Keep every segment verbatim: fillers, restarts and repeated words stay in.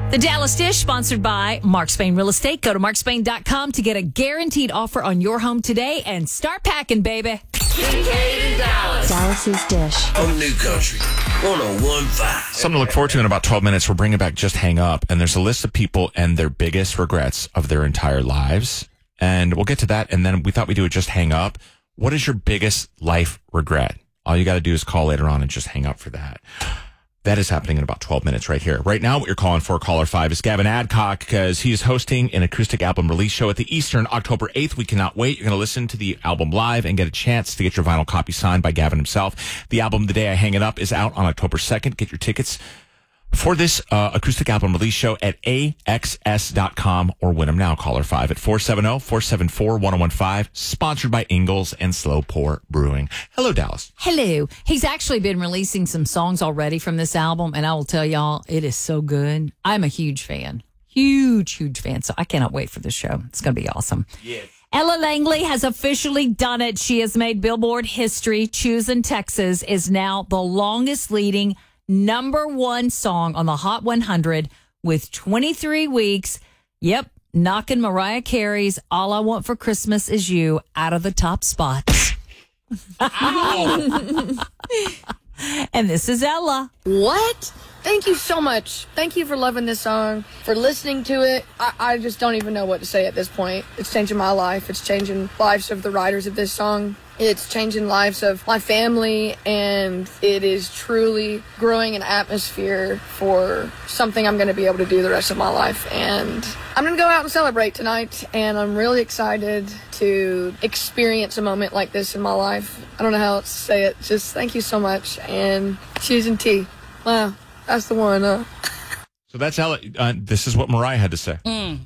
The Dallas Dish, sponsored by Mark Spain Real Estate. Go to mark spain dot com to get a guaranteed offer on your home today and start packing, baby. Kincaid in Dallas. Dallas's Dish. On New Country one oh one point five. Something to look forward to in about twelve minutes. We're bringing back Just Hang Up, and there's a list of people and their biggest regrets of their entire lives. And we'll get to that, and then we thought we'd do it Just Hang Up. What is your biggest life regret? All you got to do is call later on and just hang up for that. That is happening in about twelve minutes right here. Right now, what you're calling for, caller five, is Gavin Adcock, because he is hosting an acoustic album release show at the Eastern October eighth. We cannot wait. You're going to listen to the album live and get a chance to get your vinyl copy signed by Gavin himself. The album, The Day I Hang It Up, is out on October second. Get your tickets for this uh, acoustic album release show at A X S dot com or win them now. Caller five at four seven zero, four seven four, one oh one five. Sponsored by Ingalls and Slow Pour Brewing. Hello, Dallas. Hello. He's actually been releasing some songs already from this album, and I will tell y'all, it is so good. I'm a huge fan. Huge, huge fan. So I cannot wait for this show. It's going to be awesome. Yes. Ella Langley has officially done it. She has made Billboard history. Choosing Texas is now the longest leading number one song on the Hot one hundred with twenty-three weeks. Yep, knocking Mariah Carey's All I Want for Christmas Is You out of the top spots. And this is Ella. What? Thank you so much. Thank you for loving this song, for listening to it. I, I just don't even know what to say at this point. It's changing my life. It's changing lives of the writers of this song. It's changing lives of my family, and it is truly growing an atmosphere for something I'm going to be able to do the rest of my life. And I'm going to go out and celebrate tonight, and I'm really excited to experience a moment like this in my life. I don't know how else to say it. Just thank you so much, and choosing T. Wow, that's the one, huh? So that's Ella. Uh, this is what Mariah had to say. Mm.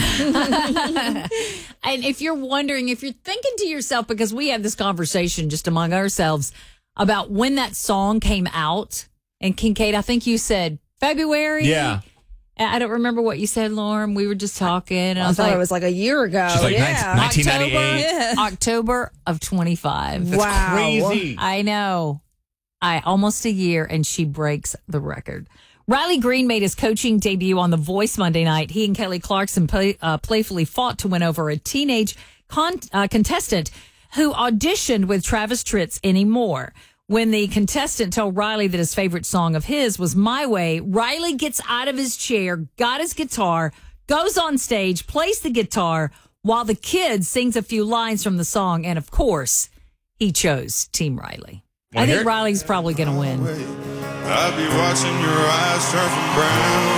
And if you're wondering, if you're thinking to yourself, because we have this conversation just among ourselves about when that song came out, and Kincaid, I think you said February. Yeah. I don't remember what you said, Lauren. We were just talking. And I, I was thought like, it was like a year ago. She's like yeah. nineteen ninety-eight. October, Yeah. October of twenty-five. That's Wow. crazy. I know. I almost a year, and she breaks the record. Riley Green made his coaching debut on The Voice Monday night. He and Kelly Clarkson play, uh, playfully fought to win over a teenage con- uh, contestant who auditioned with Travis Tritt's Anymore. When the contestant told Riley that his favorite song of his was My Way, Riley gets out of his chair, got his guitar, goes on stage, plays the guitar, while the kid sings a few lines from the song. And, of course, he chose Team Riley. Wanna I hear think it? Riley's probably going to win. I'll be watching your eyes turn from brown